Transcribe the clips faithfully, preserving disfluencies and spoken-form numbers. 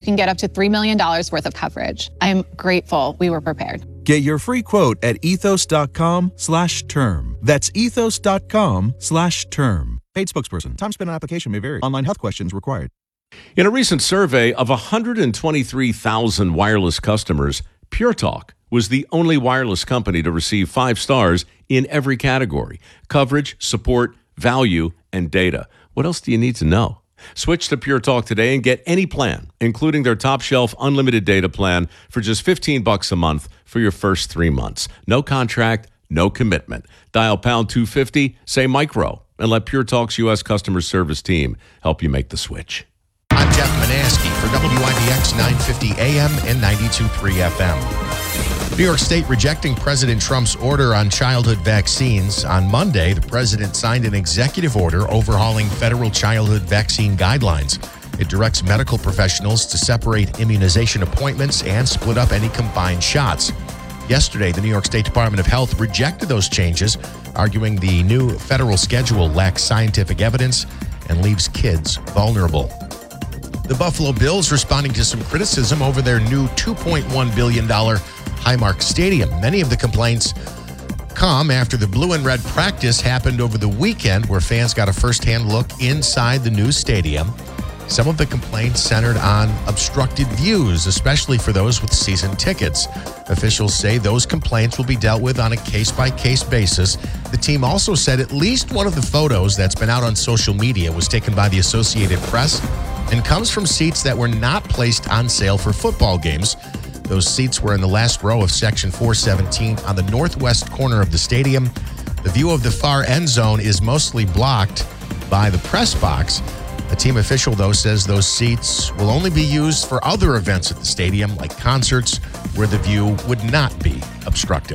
can get up to three million dollars worth of coverage. I'm grateful we were prepared. Get your free quote at ethos.com slash term. That's ethos.com slash term. Paid spokesperson. Time spent on application may vary. Online health questions required. In a recent survey of one hundred twenty-three thousand wireless customers, Pure Talk was the only wireless company to receive five stars in every category: coverage, support, value, and data. What else do you need to know? Switch to Pure Talk today and get any plan, including their top shelf unlimited data plan, for just fifteen bucks a month for your first three months. No contract, no commitment. Dial pound two fifty, say micro, and let Pure Talk's U S customer service team help you make the switch. I'm Jeff Manaski for W I B X nine fifty A M and ninety-two point three F M. New York State rejecting President Trump's order on childhood vaccines. On Monday, the president signed an executive order overhauling federal childhood vaccine guidelines. It directs medical professionals to separate immunization appointments and split up any combined shots. Yesterday, the New York State Department of Health rejected those changes, arguing the new federal schedule lacks scientific evidence and leaves kids vulnerable. The Buffalo Bills responding to some criticism over their new two point one billion dollars Highmark Stadium. Many of the complaints come after the blue and red practice happened over the weekend, where fans got a first-hand look inside the new stadium. Some of the complaints centered on obstructed views, especially for those with season tickets. Officials say those complaints will be dealt with on a case-by-case basis. The team also said at least one of the photos that's been out on social media was taken by the Associated Press and comes from seats that were not placed on sale for football games. Those seats were in the last row of Section four seventeen on the northwest corner of the stadium. The view of the far end zone is mostly blocked by the press box. A team official, though, says those seats will only be used for other events at the stadium, like concerts, where the view would not be obstructed.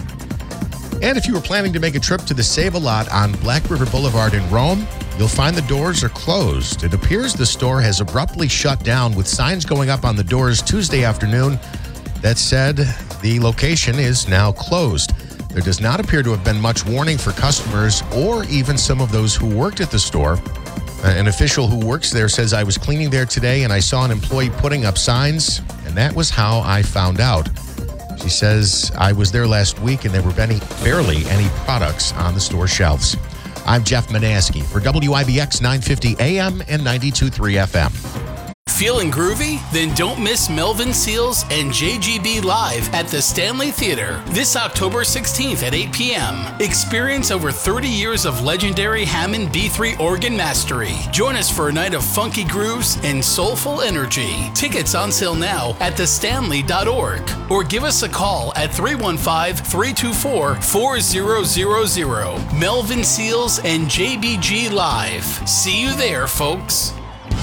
And if you were planning to make a trip to the Save-A-Lot on Black River Boulevard in Rome, you'll find the doors are closed. It appears the store has abruptly shut down, with signs going up on the doors Tuesday afternoon that said the location is now closed. There does not appear to have been much warning for customers or even some of those who worked at the store. An official who works there says, "I was cleaning there today and I saw an employee putting up signs, and that was how I found out." She says, "I was there last week and there were any, barely any products on the store shelves." I'm Jeff Manaski for W I B X nine fifty A M and ninety-two point three F M. Feeling groovy? Then don't miss Melvin Seals and J G B live at the Stanley Theater this October sixteenth at eight p.m. Experience over thirty years of legendary Hammond B three organ mastery. Join us for a night of funky grooves and soulful energy. Tickets on sale now at the stanley dot org, or give us a call at three one five, three two four, four zero zero zero. Melvin Seals and J B G live. See you there, folks.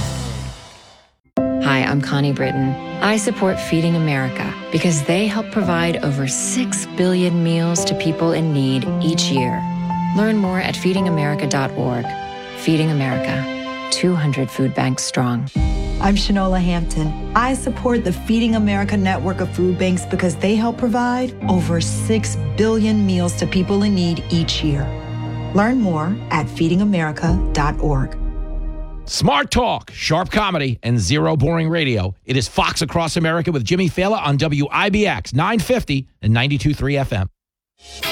Hi, I'm Connie Britton. I support Feeding America because they help provide over six billion meals to people in need each year. Learn more at feeding america dot org. Feeding America, two hundred food banks strong. I'm Shanola Hampton. I support the Feeding America network of food banks because they help provide over six billion meals to people in need each year. Learn more at feeding america dot org. Smart talk, sharp comedy, and zero boring radio. It is Fox Across America with Jimmy Fallon on W I B X nine fifty and ninety-two point three F M.